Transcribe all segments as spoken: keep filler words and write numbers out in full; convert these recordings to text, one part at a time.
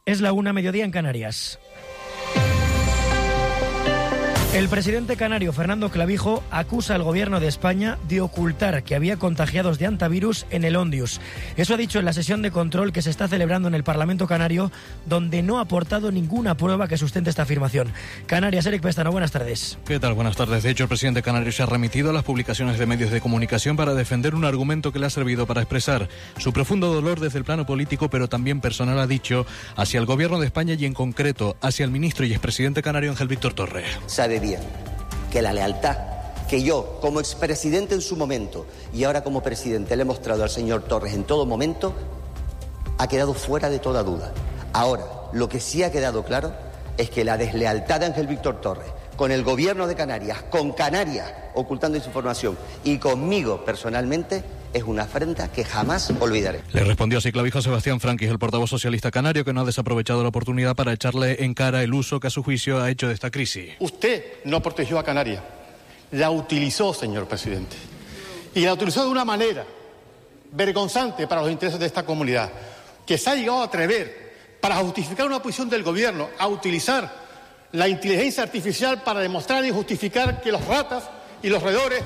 Es la una, mediodía en Canarias. El presidente canario Fernando Clavijo acusa al gobierno de España de ocultar que había contagiados de hantavirus en el Ondius. Eso ha dicho en la sesión de control que se está celebrando en el Parlamento canario, donde no ha aportado ninguna prueba que sustente esta afirmación. Canarias, Eric Pestano, buenas tardes. ¿Qué tal? Buenas tardes. De hecho, el presidente canario se ha remitido a las publicaciones de medios de comunicación para defender un argumento que le ha servido para expresar su profundo dolor desde el plano político, pero también personal, ha dicho, hacia el gobierno de España y en concreto hacia el ministro y expresidente canario Ángel Víctor Torres. Sabe bien que la lealtad que yo, como expresidente en su momento y ahora como presidente, le he mostrado al señor Torres en todo momento, ha quedado fuera de toda duda. Ahora, lo que sí ha quedado claro es que la deslealtad de Ángel Víctor Torres con el gobierno de Canarias, con Canarias ocultando esa información y conmigo personalmente, es una afrenta que jamás olvidaré. Le respondió así Clavijo a Sebastián Franquis, el portavoz socialista canario, que no ha desaprovechado la oportunidad para echarle en cara el uso que a su juicio ha hecho de esta crisis. Usted no protegió a Canarias, la utilizó, señor presidente. Y la utilizó de una manera vergonzante para los intereses de esta comunidad, que se ha llegado a atrever, para justificar una posición del gobierno, a utilizar la inteligencia artificial para demostrar y justificar que los ratas y los roedores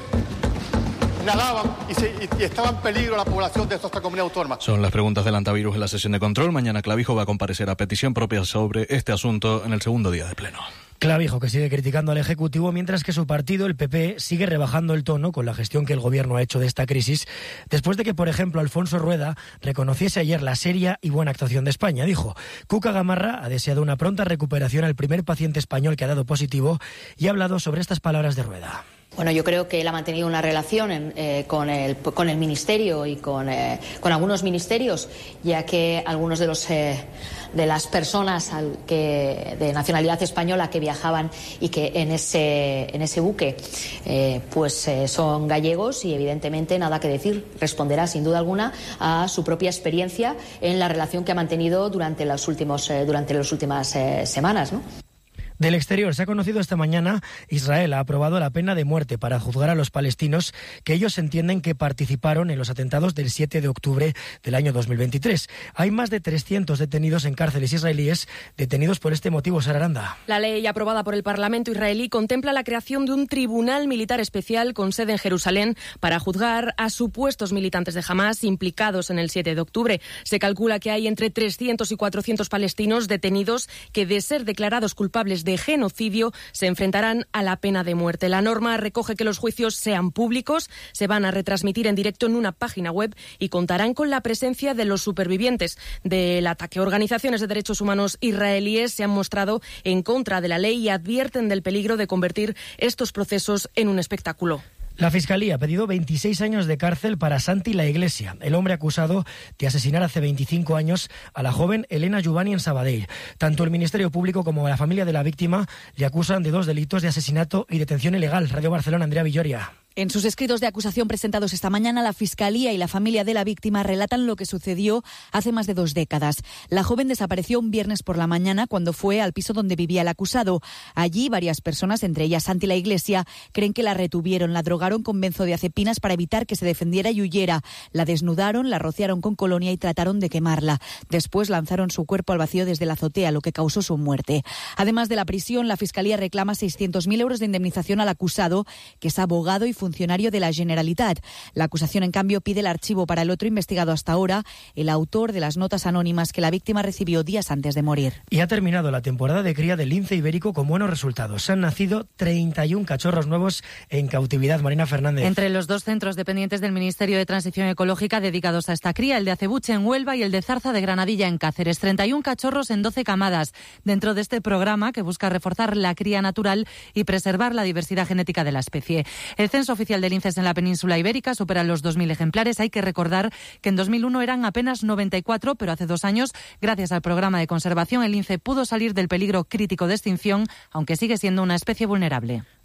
nadaban y, se, y estaba en peligro la población de esta comunidad autónoma. Son las preguntas del hantavirus en la sesión de control. Mañana Clavijo va a comparecer a petición propia sobre este asunto en el segundo día de pleno. Clavijo, que sigue criticando al Ejecutivo, mientras que su partido, el P P, sigue rebajando el tono con la gestión que el Gobierno ha hecho de esta crisis, después de que, por ejemplo, Alfonso Rueda reconociese ayer la seria y buena actuación de España. Dijo, Cuca Gamarra ha deseado una pronta recuperación al primer paciente español que ha dado positivo y ha hablado sobre estas palabras de Rueda. Bueno, yo creo que él ha mantenido una relación en, eh, con, el, con el Ministerio y con, eh, con algunos ministerios, ya que algunos de los eh, de las personas al que, de nacionalidad española que viajaban y que en ese, en ese buque eh, pues eh, son gallegos y evidentemente nada que decir. Responderá sin duda alguna a su propia experiencia en la relación que ha mantenido durante las, últimos, eh, durante las últimas eh, semanas, ¿no? Del exterior se ha conocido esta mañana, Israel ha aprobado la pena de muerte para juzgar a los palestinos que ellos entienden que participaron en los atentados del siete de octubre del año dos mil veintitrés. Hay más de trescientos detenidos en cárceles israelíes detenidos por este motivo. Sara Aranda. La ley aprobada por el Parlamento israelí contempla la creación de un tribunal militar especial con sede en Jerusalén para juzgar a supuestos militantes de Hamás implicados en el siete de octubre. Se calcula que hay entre trescientos y cuatrocientos palestinos detenidos que, de ser declarados culpables de de genocidio, se enfrentarán a la pena de muerte. La norma recoge que los juicios sean públicos, se van a retransmitir en directo en una página web y contarán con la presencia de los supervivientes del ataque. Organizaciones de derechos humanos israelíes se han mostrado en contra de la ley y advierten del peligro de convertir estos procesos en un espectáculo. La Fiscalía ha pedido veintiséis años de cárcel para Santi La Iglesia, el hombre acusado de asesinar hace veinticinco años a la joven Elena Juvani en Sabadell. Tanto el Ministerio Público como la familia de la víctima le acusan de dos delitos de asesinato y detención ilegal. Radio Barcelona, Andrea Villoria. En sus escritos de acusación presentados esta mañana, la Fiscalía y la familia de la víctima relatan lo que sucedió hace más de dos décadas. La joven desapareció un viernes por la mañana cuando fue al piso donde vivía el acusado. Allí, varias personas, entre ellas Santi La Iglesia, creen que la retuvieron, la drogaron con benzodiazepinas para evitar que se defendiera y huyera. La desnudaron, la rociaron con colonia y trataron de quemarla. Después lanzaron su cuerpo al vacío desde la azotea, lo que causó su muerte. Además de la prisión, la Fiscalía reclama seiscientos mil euros de indemnización al acusado, que es abogado y funcionario funcionario de la Generalitat. La acusación, en cambio, pide el archivo para el otro investigado hasta ahora, el autor de las notas anónimas que la víctima recibió días antes de morir. Y ha terminado la temporada de cría del lince ibérico con buenos resultados. Han nacido treinta y uno cachorros nuevos en cautividad. Marina Fernández. Entre los dos centros dependientes del Ministerio de Transición Ecológica dedicados a esta cría, el de Acebuche en Huelva y el de Zarza de Granadilla en Cáceres. treinta y uno cachorros en doce camadas, dentro de este programa que busca reforzar la cría natural y preservar la diversidad genética de la especie. El censo oficial de linces en la península ibérica supera los dos mil ejemplares. Hay que recordar que en dos mil uno eran apenas noventa y cuatro, pero hace dos años, gracias al programa de conservación, el lince pudo salir del peligro crítico de extinción, aunque sigue siendo una especie vulnerable.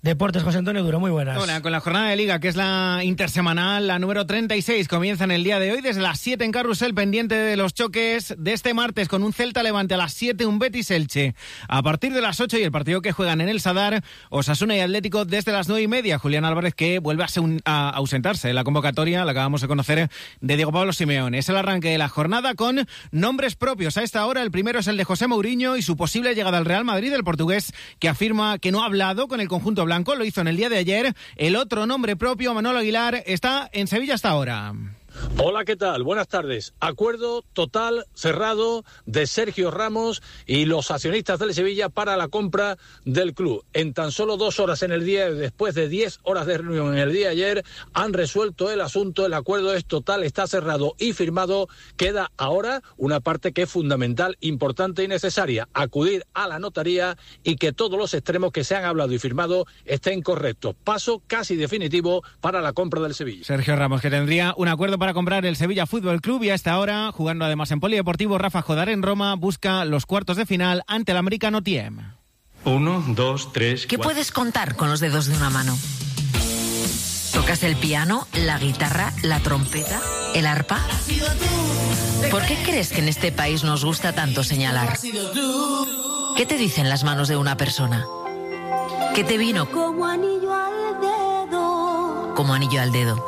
Deportes, José Antonio Duro, muy buenas. Hola, con la jornada de Liga, que es la intersemanal, la número treinta y seis, comienza en el día de hoy desde las siete en Carrusel, pendiente de los choques de este martes, con un Celta Levante a las siete, un Betis Elche a partir de las ocho, y el partido que juegan en el Sadar, Osasuna y Atlético desde las nueve y media. Julián Álvarez, que vuelve a, un, a ausentarse en la convocatoria, la acabamos de conocer, de Diego Pablo Simeone. Es el arranque de la jornada con nombres propios. A esta hora, el primero es el de José Mourinho y su posible llegada al Real Madrid, el portugués, que afirma que no ha hablado con el conjunto blanco. Lo hizo en el día de ayer. El otro nombre propio, Manolo Aguilar, está en Sevilla hasta ahora. Hola, ¿qué tal? Buenas tardes. Acuerdo total, cerrado, de Sergio Ramos y los accionistas del Sevilla para la compra del club. En tan solo dos horas en el día, después de diez horas de reunión en el día de ayer, han resuelto el asunto. El acuerdo es total, está cerrado y firmado. Queda ahora una parte que es fundamental, importante y necesaria: acudir a la notaría y que todos los extremos que se han hablado y firmado estén correctos. Paso casi definitivo para la compra del Sevilla. Sergio Ramos, que tendría un acuerdo para comprar el Sevilla Fútbol Club, y a esta hora, jugando además en Polideportivo Rafa Jodar en Roma, busca los cuartos de final ante el americano T M. Uno, dos, tres. ¿Qué puedes contar con los dedos de una mano? ¿Tocas el piano, la guitarra, la trompeta, el arpa? ¿Por qué crees que en este país nos gusta tanto señalar? ¿Qué te dicen las manos de una persona? ¿Qué te vino? Como anillo al dedo. Como anillo al dedo.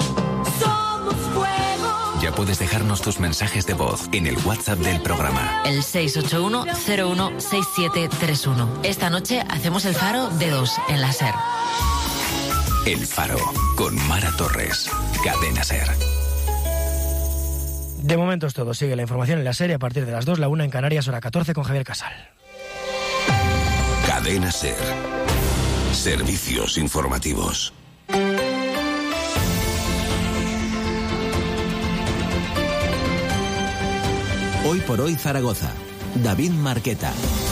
Ya puedes dejarnos tus mensajes de voz en el WhatsApp del programa. El seis ocho uno cero uno seis siete tres uno. Esta noche hacemos el Faro de dos en la SER. El Faro, con Mara Torres. Cadena SER. De momento es todo. Sigue la información en la SER a partir de las dos, la una en Canarias, hora catorce, con Javier Casal. Cadena SER. Servicios informativos. Hoy por hoy Zaragoza. David Marqueta.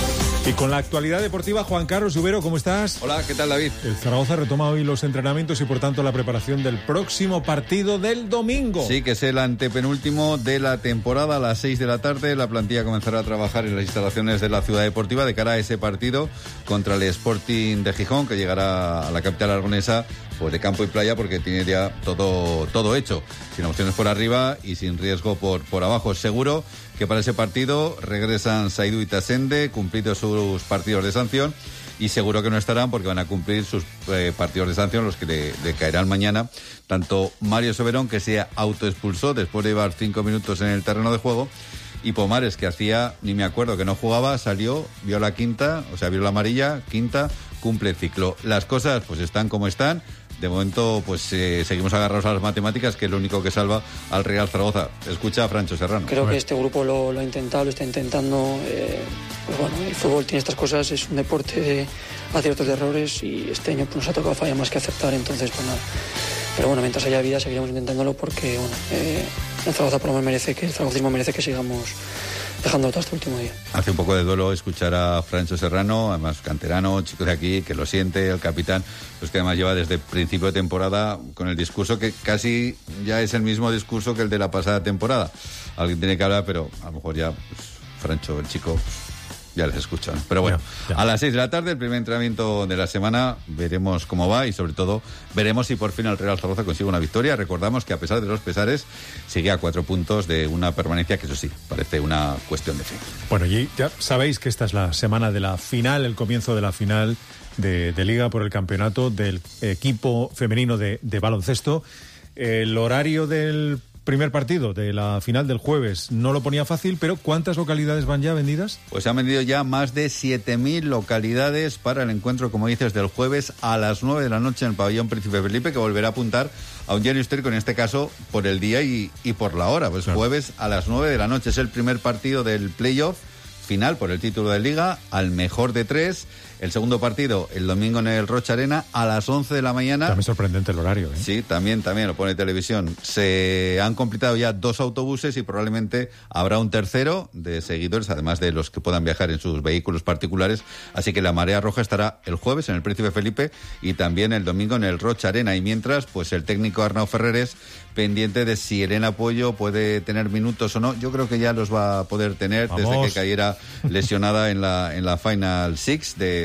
Y con la actualidad deportiva, Juan Carlos Ubero, ¿cómo estás? Hola, ¿qué tal, David? El Zaragoza retoma hoy los entrenamientos y, por tanto, la preparación del próximo partido del domingo. Sí, que es el antepenúltimo de la temporada. A las seis de la tarde la plantilla comenzará a trabajar en las instalaciones de la Ciudad Deportiva de cara a ese partido contra el Sporting de Gijón, que llegará a la capital aragonesa pues de campo y playa, porque tiene ya todo, todo hecho, sin opciones por arriba y sin riesgo por, por abajo. Seguro que para ese partido regresan Saidu y Tasende, cumplidos sus partidos de sanción, y seguro que no estarán porque van a cumplir sus eh, partidos de sanción, los que le, le caerán mañana. Tanto Mario Soberón, que se autoexpulsó después de llevar cinco minutos en el terreno de juego, y Pomares, que hacía, ni me acuerdo, que no jugaba, salió, vio la quinta, o sea, vio la amarilla, quinta, cumple el ciclo. Las cosas pues están como están. De momento, pues eh, seguimos agarrados a las matemáticas, que es lo único que salva al Real Zaragoza. Escucha a Francho Serrano. Creo que este grupo lo, lo ha intentado, lo está intentando. Eh, pues bueno, el fútbol tiene estas cosas, es un deporte de aciertos de errores, y este año pues, nos ha tocado fallar más que acertar, entonces pues nada. Pero bueno, mientras haya vida seguiremos intentándolo, porque bueno, eh, el Zaragoza por lo menos merece que el zaragocismo merece que sigamos dejando todo hasta el último día. Hace un poco de duelo escuchar a Francho Serrano, además canterano, chico de aquí, que lo siente, el capitán, pues que además lleva desde el principio de temporada con el discurso que casi ya es el mismo discurso que el de la pasada temporada. Alguien tiene que hablar, pero a lo mejor ya pues, Francho, el chico, ya les escuchan. Pero bueno, ya, ya. A las seis de la tarde, el primer entrenamiento de la semana, veremos cómo va, y sobre todo veremos si por fin el Real Zaragoza consigue una victoria. Recordamos que a pesar de los pesares sigue a cuatro puntos de una permanencia que, eso sí, parece una cuestión de fe. Bueno, y ya sabéis que esta es la semana de la final, el comienzo de la final de, de Liga por el campeonato del equipo femenino de, de baloncesto. El horario del primer partido de la final del jueves no lo ponía fácil, pero ¿cuántas localidades van ya vendidas? Pues se han vendido ya más de siete mil localidades para el encuentro, como dices, del jueves a las nueve de la noche en el pabellón Príncipe Felipe, que volverá a apuntar a un lleno histórico, en este caso por el día y, y por la hora. Pues claro. Jueves a las nueve de la noche es el primer partido del playoff final por el título de Liga, al mejor de tres. El segundo partido el domingo en el Rocha Arena a las once de la mañana. También sorprendente el horario, ¿eh? Sí, también, también lo pone televisión. Se han completado ya dos autobuses y probablemente habrá un tercero de seguidores, además de los que puedan viajar en sus vehículos particulares. Así que la marea roja estará el jueves en el Príncipe Felipe y también el domingo en el Rocha Arena. Y mientras, pues el técnico Arnau Ferreres pendiente de si Elena Puello puede tener minutos o no. Yo creo que ya los va a poder tener. Vamos. Desde que cayera lesionada en la en la Final Six de,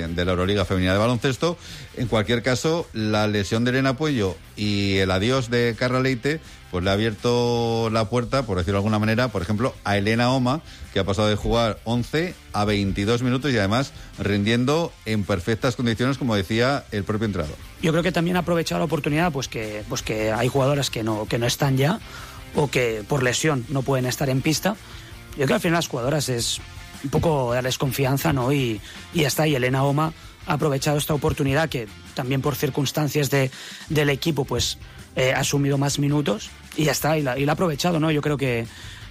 de, de la Euroliga Femenina de Baloncesto. En cualquier caso, la lesión de Elena Puello y el adiós de Carla Leite pues le ha abierto la puerta, por decirlo de alguna manera, por ejemplo, a Elena Oma, que ha pasado de jugar once a veintidós minutos y además rindiendo en perfectas condiciones, como decía el propio entrenador. Yo creo que también ha aprovechado la oportunidad, pues que, pues que hay jugadoras que no, que no están ya o que por lesión no pueden estar en pista. Yo creo que al final las jugadoras es un poco darles confianza, ¿no? Y, y ya está, y Elena Oma ha aprovechado esta oportunidad que también por circunstancias de, del equipo pues eh, ha asumido más minutos y ya está, y la, y la ha aprovechado, ¿no? Yo creo que,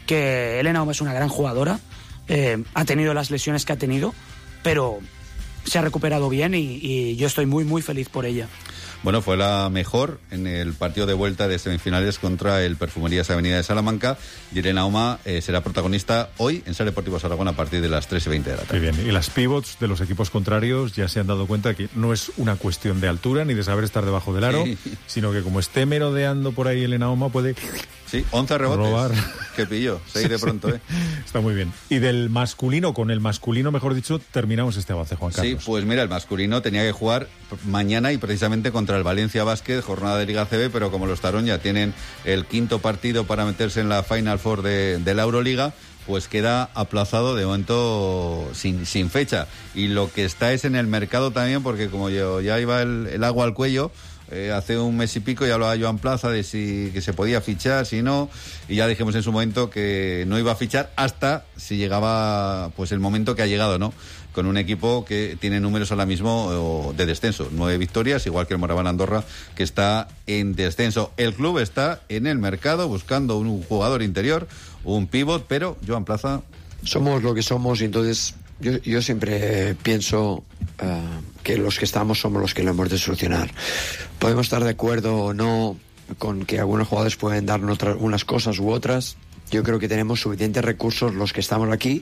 que Elena Oma es una gran jugadora, eh, ha tenido las lesiones que ha tenido, pero se ha recuperado bien y, y yo estoy muy, muy feliz por ella. Bueno, fue la mejor en el partido de vuelta de semifinales contra el Perfumerías Avenida de Salamanca, y Elena Oma eh, será protagonista hoy en Ser Deportivo Aragón a partir de las tres y veinte de la tarde. Muy bien, y las pivots de los equipos contrarios ya se han dado cuenta que no es una cuestión de altura ni de saber estar debajo del aro, sí, sino que como esté merodeando por ahí Elena Oma puede... Sí, once rebotes. Robar. Qué pillo, seis sí, de pronto, ¿eh? Está muy bien. Y del masculino, con el masculino, mejor dicho, terminamos este avance, Juan Carlos. Sí, pues mira, el masculino tenía que jugar mañana y precisamente contra el Valencia Basket, jornada de Liga C B, pero como los Tarón ya tienen el quinto partido para meterse en la Final Four de, de la Euroliga, pues queda aplazado de momento sin, sin fecha. Y lo que está es en el mercado también, porque como yo, ya iba el, el agua al cuello, Eh, hace un mes y pico ya hablaba Joan Plaza de si que se podía fichar, si no, y ya dijimos en su momento que no iba a fichar hasta si llegaba pues el momento que ha llegado, ¿no? Con un equipo que tiene números ahora mismo de descenso, nueve victorias, igual que el Moraván Andorra, que está en descenso. El club está en el mercado buscando un jugador interior, un pívot, pero Joan Plaza... Somos lo que somos y entonces yo, yo siempre pienso uh, que los que estamos somos los que lo hemos de solucionar. Podemos estar de acuerdo o no con que algunos jugadores pueden darnos otras, unas cosas u otras. Yo creo que tenemos suficientes recursos los que estamos aquí.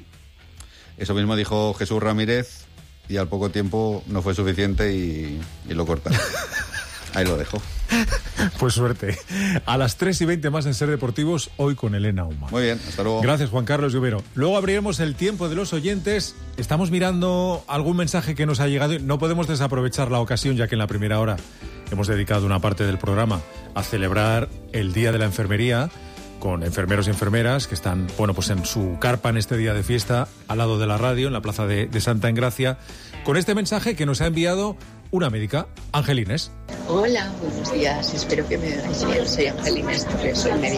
Eso mismo dijo Jesús Ramírez y al poco tiempo no fue suficiente y, y lo cortaron. Ahí lo dejo. Pues suerte. A las tres y veinte más en Ser Deportivos, hoy con Elena Oma. Muy bien, hasta luego. Gracias, Juan Carlos Llovero. Luego abriremos el tiempo de los oyentes. Estamos mirando algún mensaje que nos ha llegado. No podemos desaprovechar la ocasión, ya que en la primera hora hemos dedicado una parte del programa a celebrar el Día de la Enfermería, con enfermeros y enfermeras que están, bueno, pues en su carpa en este día de fiesta, al lado de la radio, en la plaza de, de Santa Engracia, con este mensaje que nos ha enviado una médica, Angelines. Hola, buenos días, espero que me oigáis bien. Soy Angelines Torres, soy médico.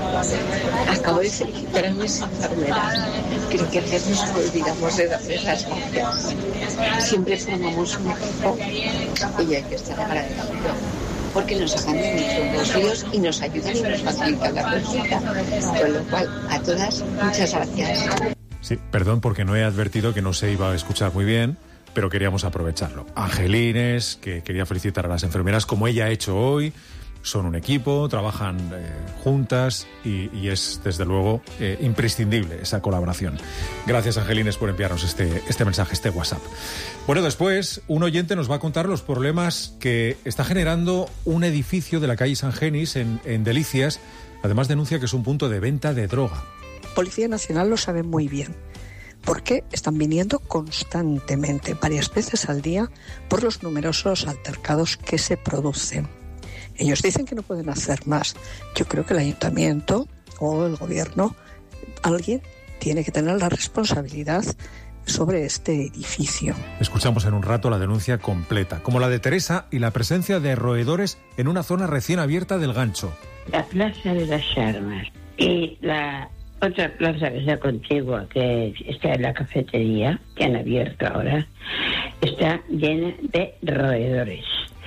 Acabo de felicitar a mis enfermeras. Creo que a veces nos olvidamos de darles las gracias. Siempre formamos un equipo y hay que estar agradecidos, porque nos sacan de nuestros bolsillos y nos ayudan y nos facilitan la consulta. Con lo cual, a todas, muchas gracias. Sí, perdón porque no he advertido que no se iba a escuchar muy bien, pero queríamos aprovecharlo. Angelines, que quería felicitar a las enfermeras, como ella ha hecho hoy. Son un equipo, trabajan eh, juntas y, y es, desde luego, eh, imprescindible esa colaboración. Gracias, Angelines, por enviarnos este, este mensaje, este WhatsApp. Bueno, después, un oyente nos va a contar los problemas que está generando un edificio de la calle San Genis en, en Delicias. Además, denuncia que es un punto de venta de droga. Policía Nacional lo sabe muy bien, porque están viniendo constantemente, varias veces al día, por los numerosos altercados que se producen. Ellos dicen que no pueden hacer más. Yo creo que el ayuntamiento o el gobierno, alguien tiene que tener la responsabilidad sobre este edificio. Escuchamos en un rato la denuncia completa, como la de Teresa y la presencia de roedores en una zona recién abierta del Gancho. La plaza de las Armas y la otra plaza que está contigua, que está en la cafetería, que han abierto ahora, está llena de roedores.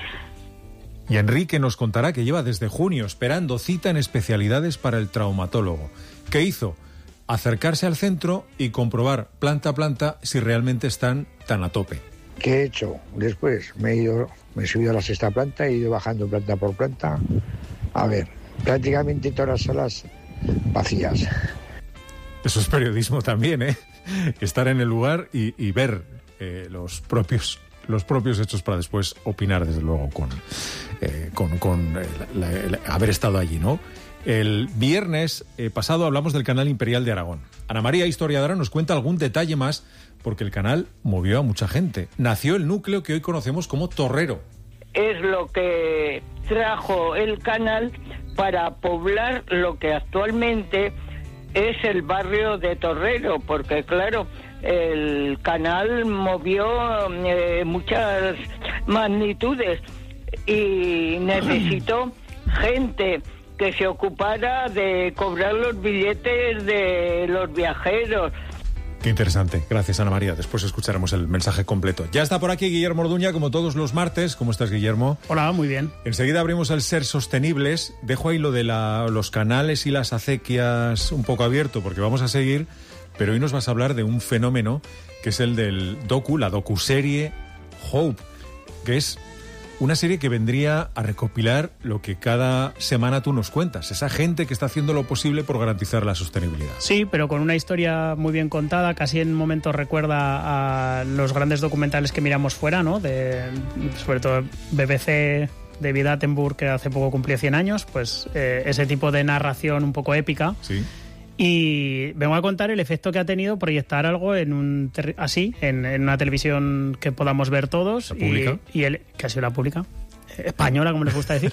Y Enrique nos contará que lleva desde junio esperando cita en especialidades para el traumatólogo. ¿Qué hizo? Acercarse al centro y comprobar planta a planta si realmente están tan a tope. ¿Qué he hecho? Después me he ido, me he subido a la sexta planta, he ido bajando planta por planta. A ver, prácticamente todas las salas vacías. Eso es periodismo también, ¿eh? Estar en el lugar y, y ver eh, los propios los propios hechos para después opinar, desde luego, con, eh, con, con eh, la, la, haber estado allí, ¿no? El viernes eh, pasado hablamos del canal Imperial de Aragón. Ana María, historiadora, nos cuenta algún detalle más porque el canal movió a mucha gente. Nació el núcleo que hoy conocemos como Torrero. Es lo que trajo el canal para poblar lo que actualmente es el barrio de Torrero, porque claro, el canal movió eh, muchas magnitudes y necesitó gente que se ocupara de cobrar los billetes de los viajeros. Qué interesante. Gracias, Ana María. Después escucharemos el mensaje completo. Ya está por aquí Guillermo Orduña, como todos los martes. ¿Cómo estás, Guillermo? Hola, muy bien. Enseguida abrimos el Ser Sostenibles. Dejo ahí lo de la, los canales y las acequias un poco abierto, porque vamos a seguir, pero hoy nos vas a hablar de un fenómeno que es el del docu, la docuserie Hope, que es una serie que vendría a recopilar lo que cada semana tú nos cuentas, esa gente que está haciendo lo posible por garantizar la sostenibilidad. Sí, pero con una historia muy bien contada, casi en momentos recuerda a los grandes documentales que miramos fuera, ¿no? De, sobre todo B B C, David Attenborough, que hace poco cumplió cien años, pues eh, ese tipo de narración un poco épica. Sí. Y vengo a contar el efecto que ha tenido proyectar algo en un ter- así, en, en una televisión que podamos ver todos. ¿La pública? Y, y el, que ha sido la pública, española, como les gusta decir.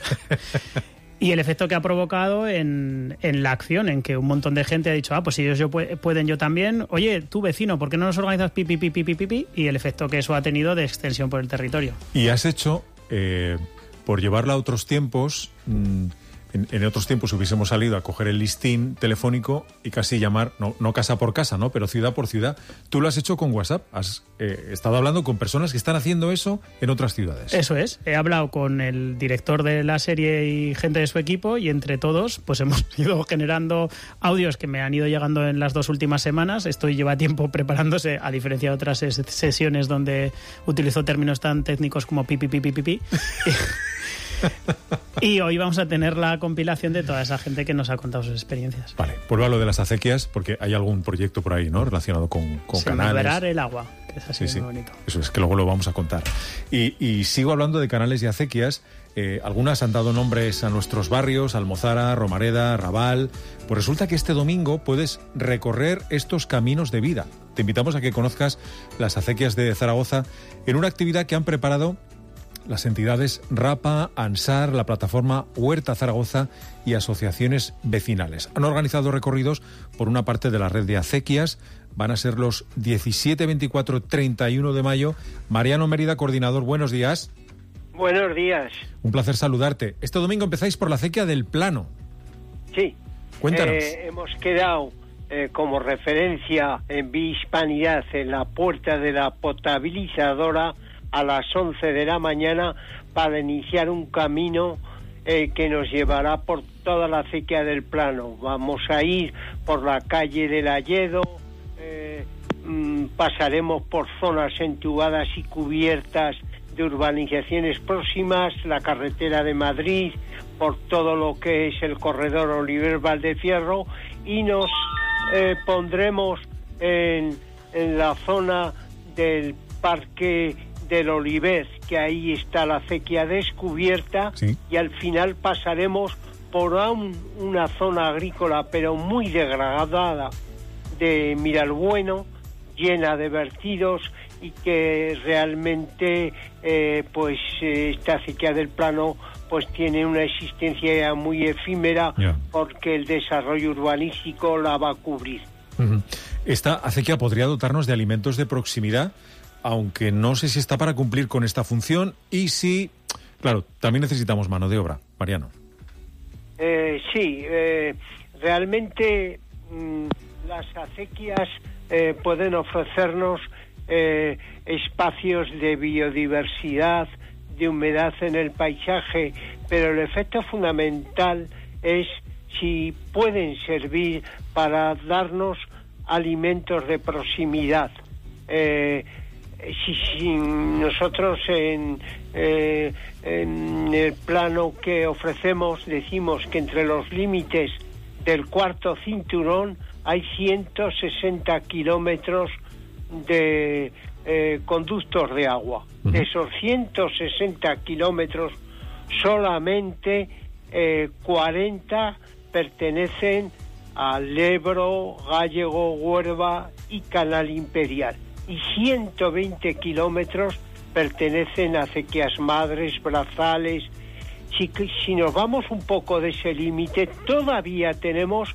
Y el efecto que ha provocado en, en la acción, en que un montón de gente ha dicho, ah, pues si ellos yo pu- pueden, yo también. Oye, tú vecino, ¿por qué no nos organizas pi, pi, pi, pi, pi, pi, pi? Y el efecto que eso ha tenido de extensión por el territorio. Y has hecho, eh, por llevarla a otros tiempos... Mmm, En, en otros tiempos hubiésemos salido a coger el listín telefónico y casi llamar, no, no casa por casa, ¿no? Pero ciudad por ciudad. Tú lo has hecho con WhatsApp. Has eh, estado hablando con personas que están haciendo eso en otras ciudades. Eso es. He hablado con el director de la serie y gente de su equipo y entre todos pues hemos ido generando audios que me han ido llegando en las dos últimas semanas. Esto lleva tiempo preparándose, a diferencia de otras ses- sesiones donde utilizo términos tan técnicos como pipi, pipi, pipi. Y hoy vamos a tener la compilación de toda esa gente que nos ha contado sus experiencias. Vale, vuelvo a lo de las acequias, porque hay algún proyecto por ahí, ¿no? Relacionado con, con canales. Sembrar el agua, que es así sí, muy sí. bonito. Eso es, que luego lo vamos a contar. Y, y sigo hablando de canales y acequias. Eh, algunas han dado nombres a nuestros barrios, Almozara, Romareda, Raval. Pues resulta que este domingo puedes recorrer estos caminos de vida. Te invitamos a que conozcas las acequias de Zaragoza en una actividad que han preparado las entidades RAPA, ANSAR, la plataforma Huerta Zaragoza y asociaciones vecinales. Han organizado recorridos por una parte de la red de acequias. Van a ser los diecisiete, veinticuatro, treinta y uno de mayo. Mariano Mérida, coordinador, buenos días. Buenos días. Un placer saludarte. Este domingo empezáis por la acequia del Plano. Sí. Cuéntanos. Eh, hemos quedado eh, como referencia en Bihispanidad en la puerta de la potabilizadora a las once de la mañana para iniciar un camino eh, que nos llevará por toda la acequia del Plano. Vamos a ir por la calle del Alledo, eh, mm, pasaremos por zonas entubadas y cubiertas de urbanizaciones próximas, la carretera de Madrid, por todo lo que es el corredor Oliver Valdefierro, y nos eh, pondremos en, en la zona del parque del Oliver, que ahí está la acequia descubierta, sí. Y al final pasaremos por un, una zona agrícola pero muy degradada de Miralbueno, llena de vertidos, y que realmente eh, pues eh, esta acequia del Plano pues tiene una existencia ya muy efímera, yeah. Porque el desarrollo urbanístico la va a cubrir. Uh-huh. Esta acequia podría dotarnos de alimentos de proximidad, aunque no sé si está para cumplir con esta función y si, claro, también necesitamos mano de obra. Mariano. Eh, sí, eh, realmente mmm, las acequias eh, pueden ofrecernos eh, espacios de biodiversidad, de humedad en el paisaje, pero el efecto fundamental es si pueden servir para darnos alimentos de proximidad. Eh, Si, si nosotros en, eh, en el plano que ofrecemos decimos que entre los límites del cuarto cinturón hay ciento sesenta kilómetros de eh, conductos de agua. Uh-huh. De esos ciento sesenta kilómetros, solamente eh, cuarenta pertenecen al Ebro, Gállego, Huerva y Canal Imperial. Y ciento veinte kilómetros pertenecen a acequias madres, brazales. Si, si nos vamos un poco de ese límite, todavía tenemos,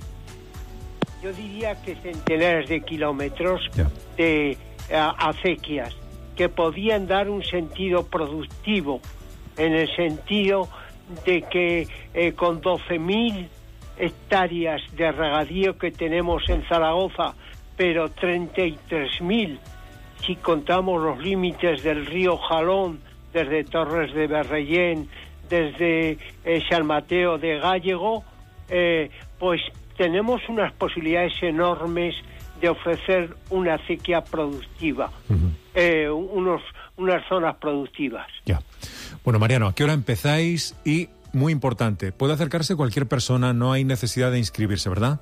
yo diría que centenares de kilómetros yeah. de a, acequias que podían dar un sentido productivo, en el sentido de que eh, con doce mil hectáreas de regadío que tenemos en Zaragoza, pero treinta y tres mil si contamos los límites del río Jalón, desde Torres de Berrellén, desde eh, San Mateo de Gállego, eh, pues tenemos unas posibilidades enormes de ofrecer una acequia productiva, uh-huh. eh, unos, unas zonas productivas. Ya. Bueno, Mariano, ¿a qué hora empezáis? Y, muy importante, puede acercarse cualquier persona, no hay necesidad de inscribirse, ¿verdad?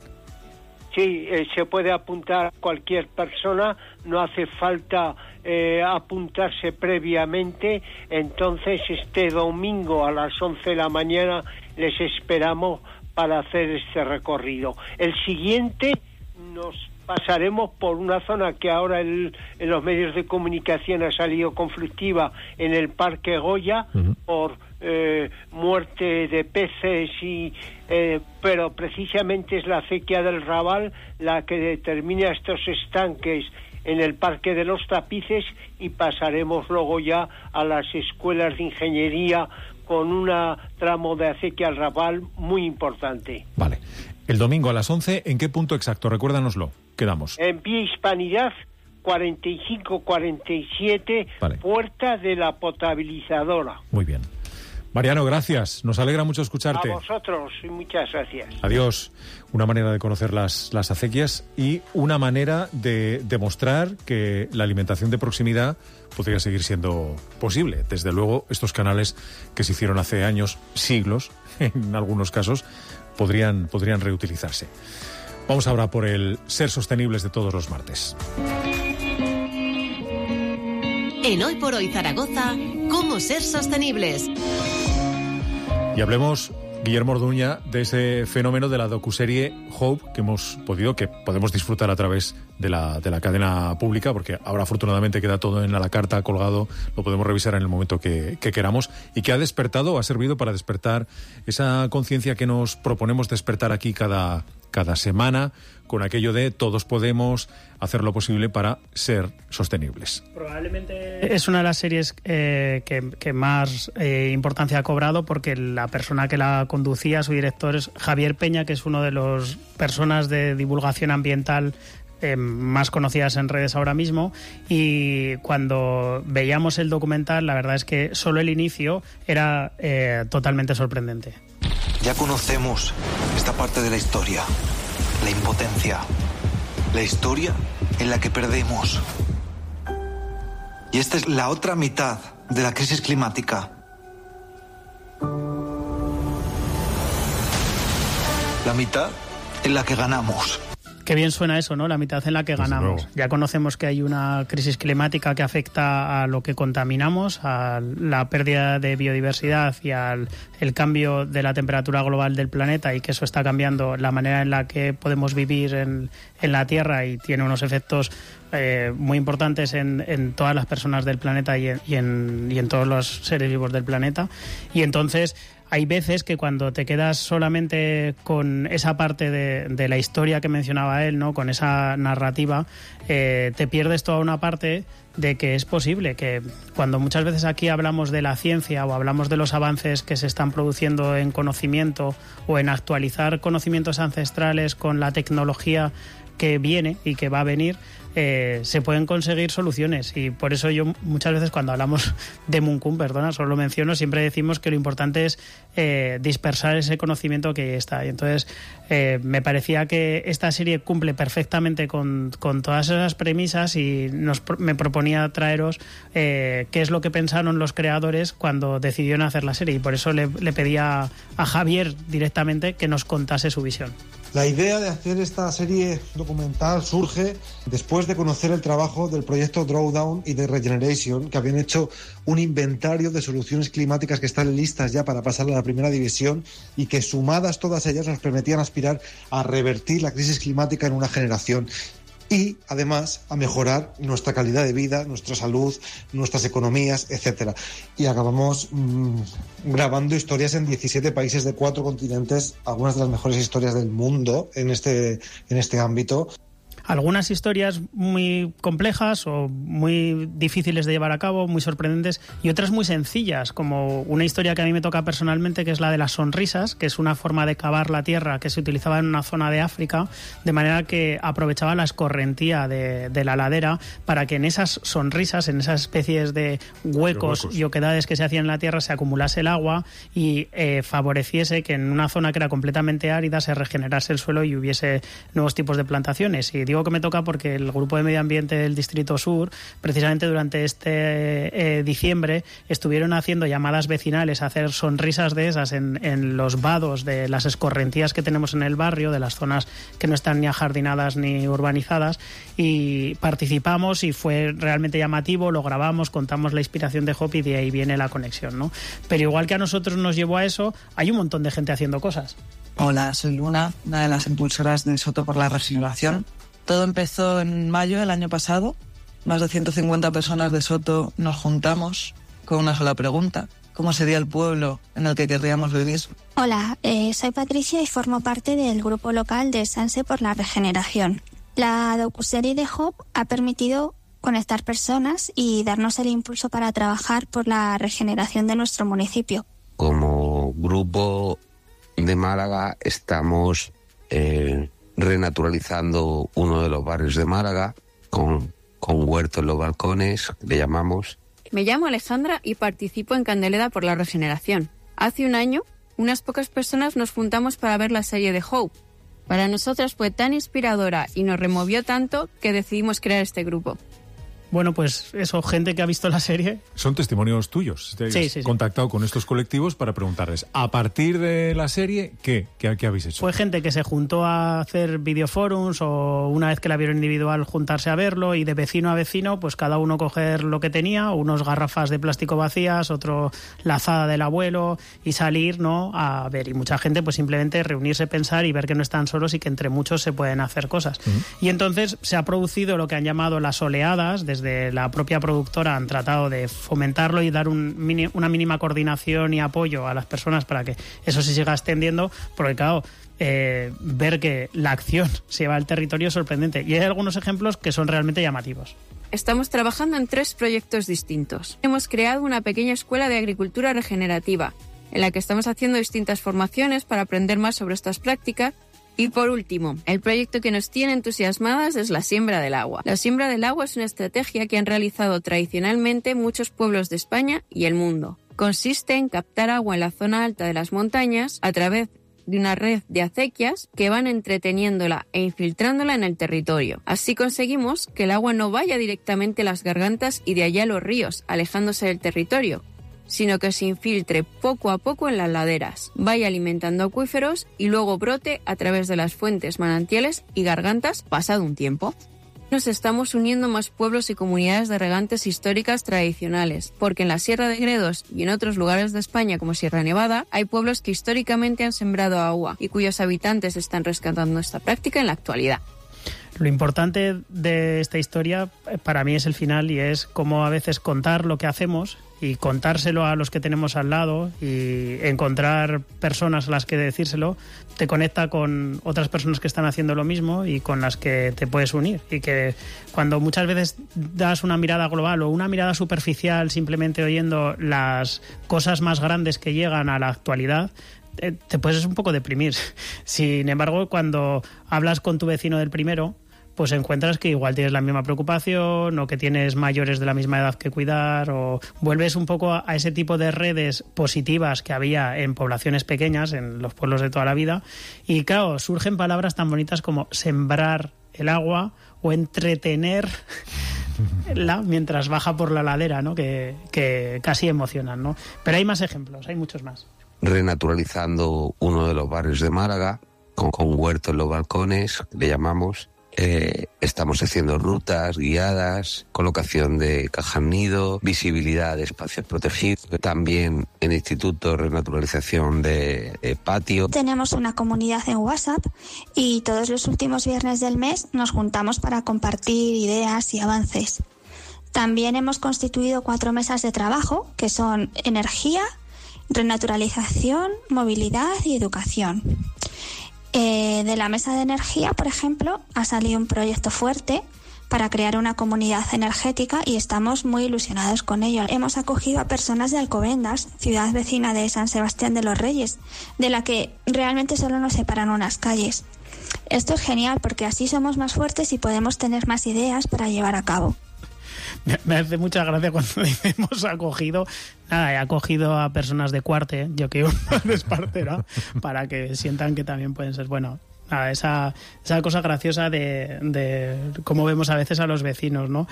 Sí, eh, se puede apuntar cualquier persona, no hace falta eh, apuntarse previamente. Entonces, este domingo a las once de la mañana les esperamos para hacer este recorrido. El siguiente nos pasaremos por una zona que ahora el, en los medios de comunicación ha salido conflictiva, en el Parque Goya, uh-huh. por eh, muerte de peces, y eh, pero precisamente es la acequia del Raval la que determina estos estanques en el Parque de los Tapices, y pasaremos luego ya a las escuelas de ingeniería con un tramo de acequia al Raval muy importante. Vale. El domingo a las once, ¿en qué punto exacto? Recuérdanoslo. Quedamos. En Vía Hispanidad, cuarenta y cinco cuarenta y siete, vale. Puerta de la Potabilizadora. Muy bien. Mariano, gracias. Nos alegra mucho escucharte. A vosotros, y muchas gracias. Adiós. Una manera de conocer las, las acequias y una manera de demostrar que la alimentación de proximidad podría seguir siendo posible. Desde luego, estos canales que se hicieron hace años, siglos, en algunos casos, podrían, podrían reutilizarse. Vamos ahora por el ser sostenibles de todos los martes. En Hoy por Hoy Zaragoza, ¿cómo ser sostenibles? Y hablemos, Guillermo Orduña, de ese fenómeno de la docuserie Hope que hemos podido, que podemos disfrutar a través de la, de la cadena pública, porque ahora afortunadamente queda todo en a la carta colgado, lo podemos revisar en el momento que, que queramos, y que ha despertado, ha servido para despertar esa conciencia que nos proponemos despertar aquí cada, cada semana, con aquello de todos podemos hacer lo posible para ser sostenibles. Probablemente es una de las series eh, que, que más eh, importancia ha cobrado, porque la persona que la conducía, su director, es Javier Peña, que es uno de los personas de divulgación ambiental eh, más conocidas en redes ahora mismo, y cuando veíamos el documental, la verdad es que solo el inicio era eh, totalmente sorprendente. Ya conocemos esta parte de la historia, la impotencia, la historia en la que perdemos. Y esta es la otra mitad de la crisis climática. La mitad en la que ganamos. Qué bien suena eso, ¿no? La mitad en la que ganamos. Ya conocemos que hay una crisis climática que afecta a lo que contaminamos, a la pérdida de biodiversidad y al el cambio de la temperatura global del planeta, y que eso está cambiando la manera en la que podemos vivir en, en la Tierra, y tiene unos efectos eh, muy importantes en, en todas las personas del planeta y en, y, en, y en todos los seres vivos del planeta. Y entonces hay veces que cuando te quedas solamente con esa parte de, de la historia que mencionaba él, ¿no? Con esa narrativa, eh, te pierdes toda una parte de que es posible, que cuando muchas veces aquí hablamos de la ciencia o hablamos de los avances que se están produciendo en conocimiento o en actualizar conocimientos ancestrales con la tecnología que viene y que va a venir, eh, se pueden conseguir soluciones. Y por eso yo muchas veces cuando hablamos de Munkun, perdona, solo lo menciono, siempre decimos que lo importante es eh, dispersar ese conocimiento que está. Y entonces eh, me parecía que esta serie cumple perfectamente con, con todas esas premisas, y nos, me proponía traeros eh, qué es lo que pensaron los creadores cuando decidieron hacer la serie, y por eso le, le pedía a Javier directamente que nos contase su visión. La idea de hacer esta serie documental surge después de conocer el trabajo del proyecto Drawdown y de Regeneration, que habían hecho un inventario de soluciones climáticas que están listas ya para pasar a la primera división y que sumadas todas ellas nos permitían aspirar a revertir la crisis climática en una generación. Y, además, a mejorar nuestra calidad de vida, nuestra salud, nuestras economías, etcétera. Y acabamos mmm, grabando historias en diecisiete países de cuatro continentes, algunas de las mejores historias del mundo en este, en este ámbito. Algunas historias muy complejas o muy difíciles de llevar a cabo, muy sorprendentes, y otras muy sencillas, como una historia que a mí me toca personalmente, que es la de las sonrisas, que es una forma de cavar la tierra que se utilizaba en una zona de África, de manera que aprovechaba la escorrentía de, de la ladera para que en esas sonrisas, en esas especies de huecos, huecos. y oquedades que se hacían en la tierra, se acumulase el agua y eh, favoreciese que en una zona que era completamente árida se regenerase el suelo y hubiese nuevos tipos de plantaciones. Y digo que me toca porque el Grupo de Medio Ambiente del Distrito Sur, precisamente durante este eh, diciembre, estuvieron haciendo llamadas vecinales a hacer sonrisas de esas en, en los vados de las escorrentías que tenemos en el barrio, de las zonas que no están ni ajardinadas ni urbanizadas, y participamos y fue realmente llamativo, lo grabamos, contamos la inspiración de Hopi y de ahí viene la conexión, ¿no? Pero igual que a nosotros nos llevó a eso, hay un montón de gente haciendo cosas. Hola, soy Luna, una de las impulsoras de Soto por la Regeneración. Todo empezó en mayo del año pasado. Más de ciento cincuenta personas de Soto nos juntamos con una sola pregunta: ¿cómo sería el pueblo en el que querríamos vivir? Hola, eh, soy Patricia y formo parte del grupo local de Sanse por la Regeneración. La docuserie de Hope ha permitido conectar personas y darnos el impulso para trabajar por la regeneración de nuestro municipio. Como grupo de Málaga estamos Eh... renaturalizando uno de los barrios de Málaga con, con huertos en los balcones, le llamamos. Me llamo Alejandra y participo en Candeleda por la Regeneración. Hace un año, unas pocas personas nos juntamos para ver la serie de Hope. Para nosotras fue tan inspiradora y nos removió tanto que decidimos crear este grupo. Bueno, pues eso, gente que ha visto la serie. Son testimonios tuyos. Te sí, has sí, contactado sí. con estos colectivos para preguntarles, a partir de la serie, ¿qué? ¿Qué, qué habéis hecho? Fue gente que se juntó a hacer videoforums o una vez que la vieron individual juntarse a verlo y de vecino a vecino, pues cada uno coger lo que tenía, unos garrafas de plástico vacías, otro la azada del abuelo y salir, ¿no?, a ver. Y mucha gente pues simplemente reunirse, pensar y ver que no están solos y que entre muchos se pueden hacer cosas. Uh-huh. Y entonces se ha producido lo que han llamado las oleadas. Desde la propia productora han tratado de fomentarlo y dar un mini, una mínima coordinación y apoyo a las personas para que eso se siga extendiendo, porque claro, eh, ver que la acción se lleva al territorio es sorprendente y hay algunos ejemplos que son realmente llamativos. Estamos trabajando en tres proyectos distintos. Hemos creado una pequeña escuela de agricultura regenerativa, en la que estamos haciendo distintas formaciones para aprender más sobre estas prácticas. Y por último, el proyecto que nos tiene entusiasmadas es la siembra del agua. La siembra del agua es una estrategia que han realizado tradicionalmente muchos pueblos de España y el mundo. Consiste en captar agua en la zona alta de las montañas a través de una red de acequias que van entreteniéndola e infiltrándola en el territorio. Así conseguimos que el agua no vaya directamente a las gargantas y de allá a los ríos, alejándose del territorio, sino que se infiltre poco a poco en las laderas, vaya alimentando acuíferos y luego brote a través de las fuentes, manantiales y gargantas pasado un tiempo. Nos estamos uniendo más pueblos y comunidades de regantes históricas tradicionales, porque en la Sierra de Gredos y en otros lugares de España como Sierra Nevada hay pueblos que históricamente han sembrado agua y cuyos habitantes están rescatando esta práctica en la actualidad. Lo importante de esta historia para mí es el final y es cómo a veces contar lo que hacemos y contárselo a los que tenemos al lado y encontrar personas a las que decírselo te conecta con otras personas que están haciendo lo mismo y con las que te puedes unir. Y que cuando muchas veces das una mirada global o una mirada superficial simplemente oyendo las cosas más grandes que llegan a la actualidad, te puedes un poco deprimir. Sin embargo, cuando hablas con tu vecino del primero, pues encuentras que igual tienes la misma preocupación o que tienes mayores de la misma edad que cuidar o vuelves un poco a ese tipo de redes positivas que había en poblaciones pequeñas, en los pueblos de toda la vida. Y claro, surgen palabras tan bonitas como sembrar el agua o entretenerla mientras baja por la ladera, ¿no? Que, que casi emocionan, ¿no? Pero hay más ejemplos, hay muchos más. Renaturalizando uno de los barrios de Málaga con, con huertos en los balcones, le llamamos. Eh, estamos haciendo rutas guiadas, colocación de cajas nido, visibilidad de espacios protegidos, también en instituto renaturalización de, de patio. Tenemos una comunidad en WhatsApp y todos los últimos viernes del mes nos juntamos para compartir ideas y avances. También hemos constituido cuatro mesas de trabajo que son energía, renaturalización, movilidad y educación. Eh, de la mesa de energía, por ejemplo, ha salido un proyecto fuerte para crear una comunidad energética y estamos muy ilusionados con ello. Hemos acogido a personas de Alcobendas, ciudad vecina de San Sebastián de los Reyes, de la que realmente solo nos separan unas calles. Esto es genial porque así somos más fuertes y podemos tener más ideas para llevar a cabo. Me hace mucha gracia cuando hemos acogido, nada, he acogido a personas de Cuarte, yo que de Espartera, para que sientan que también pueden ser, bueno, nada, esa, esa cosa graciosa de, de cómo vemos a veces a los vecinos, ¿no?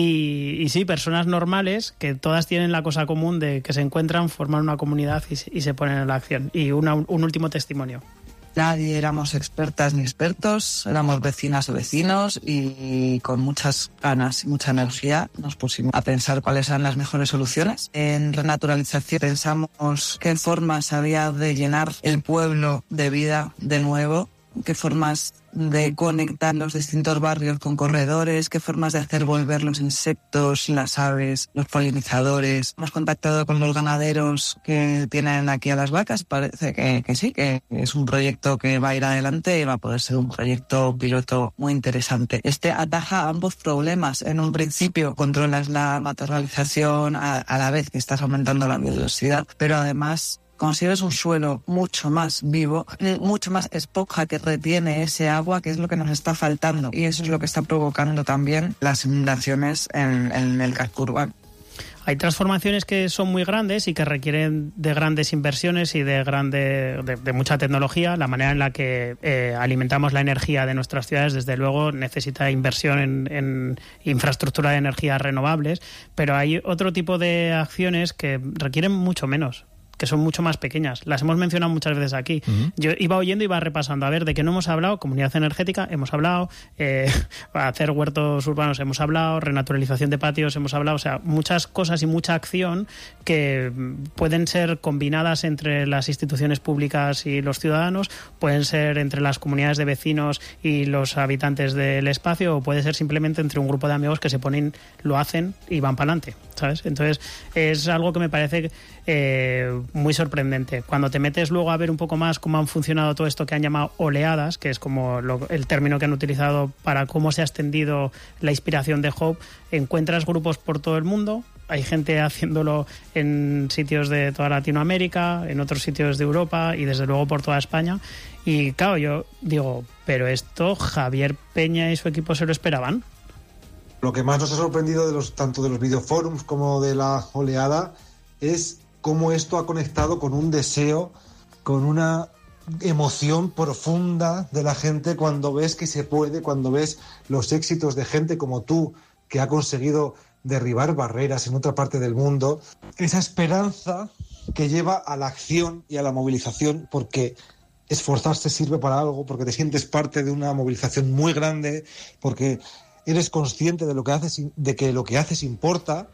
Y, y sí, personas normales que todas tienen la cosa común de que se encuentran, forman una comunidad y, y se ponen en la acción. Y una, un último testimonio. Nadie éramos expertas ni expertos, éramos vecinas o vecinos y con muchas ganas y mucha energía nos pusimos a pensar cuáles eran las mejores soluciones. En renaturalización pensamos qué formas había de llenar el pueblo de vida de nuevo, qué formas de conectar los distintos barrios con corredores, qué formas de hacer volver los insectos, las aves, los polinizadores. Hemos contactado con los ganaderos que tienen aquí a las vacas. Parece que, que sí, que es un proyecto que va a ir adelante y va a poder ser un proyecto piloto muy interesante. Este ataja ambos problemas. En un principio controlas la materialización a, a la vez que estás aumentando la biodiversidad, pero además consigues un suelo mucho más vivo, mucho más esponja que retiene ese agua, que es lo que nos está faltando. Y eso es lo que está provocando también las inundaciones en, en el casco urbano. Hay transformaciones que son muy grandes y que requieren de grandes inversiones y de, grande, de, de mucha tecnología. La manera en la que eh, alimentamos la energía de nuestras ciudades, desde luego, necesita inversión en, en infraestructura de energías renovables, pero hay otro tipo de acciones que requieren mucho menos, que son mucho más pequeñas. Las hemos mencionado muchas veces aquí. Uh-huh. Yo iba oyendo y iba repasando. A ver, ¿de qué no hemos hablado? Comunidad energética, hemos hablado. Eh, hacer huertos urbanos, hemos hablado. Renaturalización de patios, hemos hablado. O sea, muchas cosas y mucha acción que pueden ser combinadas entre las instituciones públicas y los ciudadanos, pueden ser entre las comunidades de vecinos y los habitantes del espacio, o puede ser simplemente entre un grupo de amigos que se ponen, lo hacen y van para adelante, ¿sabes? Entonces, es algo que me parece eh, muy sorprendente. Cuando te metes luego a ver un poco más cómo han funcionado todo esto que han llamado oleadas, que es como lo, el término que han utilizado para cómo se ha extendido la inspiración de Hope, encuentras grupos por todo el mundo. Hay gente haciéndolo en sitios de toda Latinoamérica, en otros sitios de Europa y desde luego por toda España. Y claro, yo digo, pero esto Javier Peña y su equipo se lo esperaban. Lo que más nos ha sorprendido de los tanto de los videoforums como de la oleada es cómo esto ha conectado con un deseo, con una emoción profunda de la gente cuando ves que se puede, cuando ves los éxitos de gente como tú que ha conseguido derribar barreras en otra parte del mundo, esa esperanza que lleva a la acción y a la movilización, porque esforzarse sirve para algo, porque te sientes parte de una movilización muy grande, porque eres consciente de lo que haces, de que lo que haces importa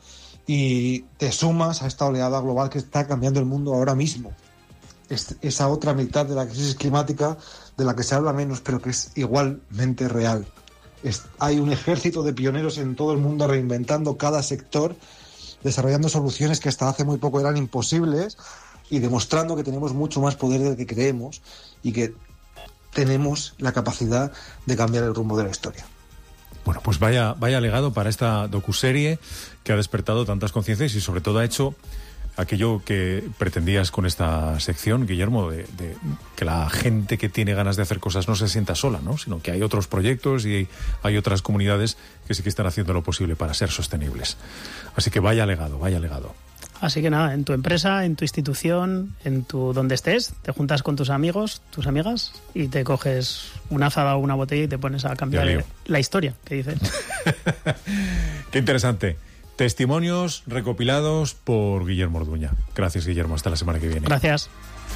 y te sumas a esta oleada global que está cambiando el mundo ahora mismo. Es esa otra mitad de la crisis climática de la que se habla menos, pero que es igualmente real. Es, hay un ejército de pioneros en todo el mundo reinventando cada sector, desarrollando soluciones que hasta hace muy poco eran imposibles y demostrando que tenemos mucho más poder del que creemos y que tenemos la capacidad de cambiar el rumbo de la historia. Bueno, pues vaya, vaya legado para esta docuserie que ha despertado tantas conciencias y sobre todo ha hecho aquello que pretendías con esta sección, Guillermo, de, de que la gente que tiene ganas de hacer cosas no se sienta sola, ¿no? Sino que hay otros proyectos y hay otras comunidades que sí que están haciendo lo posible para ser sostenibles. Así que vaya legado, vaya legado. Así que nada, en tu empresa, en tu institución, en tu donde estés, te juntas con tus amigos, tus amigas y te coges una azada o una botella y te pones a cambiar la historia, que dices. Qué interesante. Testimonios recopilados por Guillermo Orduña. Gracias, Guillermo. Hasta la semana que viene. Gracias.